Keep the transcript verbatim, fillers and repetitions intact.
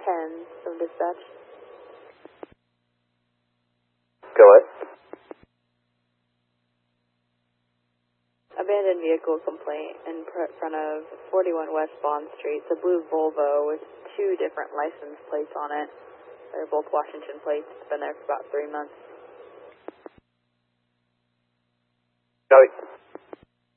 ten from dispatch. Go ahead. Abandoned vehicle complaint in front of forty-one West Bond Street. It's a blue Volvo with two different license plates on it. They're both Washington plates. It's been there for about three months. Copy.